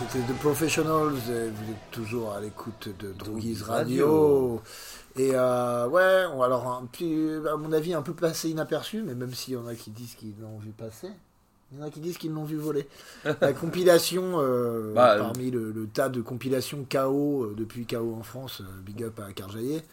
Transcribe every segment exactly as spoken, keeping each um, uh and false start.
c'était The Professionals, et vous êtes toujours à l'écoute de Droguise Radio. Et euh, ouais, on, alors un petit, à mon avis un peu passé inaperçu, mais même s'il y en a qui disent qu'ils l'ont vu passer, il y en a qui disent qu'ils l'ont vu voler. La compilation, euh, bah, parmi le, le tas de compilations K O euh, depuis K O en France, euh, big up à Carjaillet.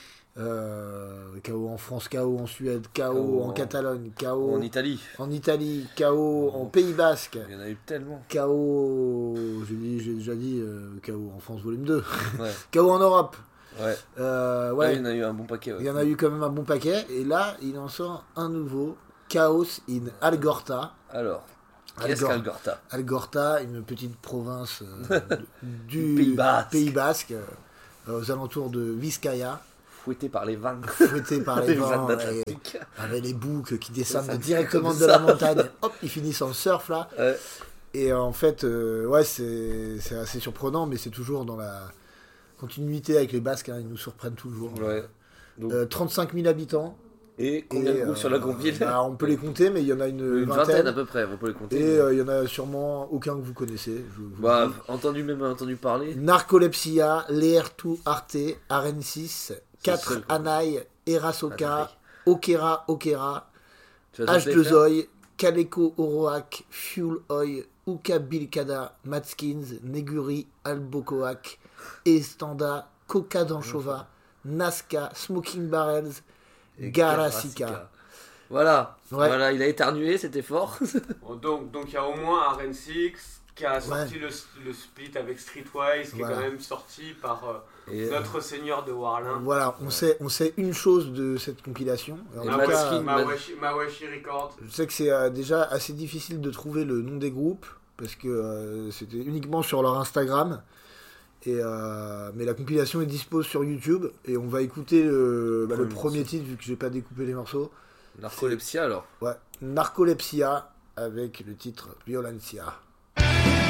Euh, K O en France, K O en Suède, K O, K O en, en Catalogne, K O en Italie, en Italie, K O en, en Pays Basque. Il y en a eu tellement. K O, j'ai, dit, j'ai déjà dit euh, K O en France volume deux. Ouais. K O en Europe. Ouais. Euh, ouais. Ah, il y en a eu un bon paquet. Ouais. Il y en a eu quand même un bon paquet. Et là, il en sort un nouveau, Chaos in Algorta. Alors, qu'est-ce Algor- qu'Algorta Algorta, une petite province euh, du Pays Basque, Pays Basque euh, aux alentours de Vizcaya. Fouetté par les vents. Fouetté par les, les vents. Et, avec les boucs qui descendent ça, directement de la montagne. Hop, ils finissent en surf là. Ouais. Et en fait, euh, ouais, c'est, c'est assez surprenant, mais c'est toujours dans la continuité avec les Basques. Hein, ils nous surprennent toujours. Ouais. Donc... Euh, trente-cinq mille habitants. Et combien de groupes euh, sur la compile bah, on peut les compter, mais il y en a une, une vingtaine. vingtaine à peu près, on peut les compter. Et il euh, y en a sûrement aucun que vous connaissez. Je, je bah, entendu même entendu parler. Narcolepsia, Leertu Arte, Arensis, quatre Anaï, Erasoka, Okera Okera, H deux Oi, Kaleko Oroak, Fuel Oi, Uka Bilkada, Matskins, Neguri, Albokoak, Estanda, Coca d'Anchova, Nazca, Smoking Barrels, Garasica. Voilà, ouais. Voilà, il a éternué, c'était fort. donc, donc il y a au moins Aren six qui a sorti ouais. le, le split avec Streetwise, qui voilà. est quand même sorti par euh, notre euh, seigneur de Warlin. Voilà, on, ouais. sait, on sait une chose de cette compilation. Mawashi, Mawashi, Mawashi Records. Je sais que c'est euh, déjà assez difficile de trouver le nom des groupes, parce que euh, c'était uniquement sur leur Instagram. Et euh, mais la compilation est dispo sur YouTube et on va écouter euh, bah, le premier morceau. Titre vu que j'ai pas découpé les morceaux. Narcolepsia alors. Ouais, Narcolepsia avec le titre Violencia.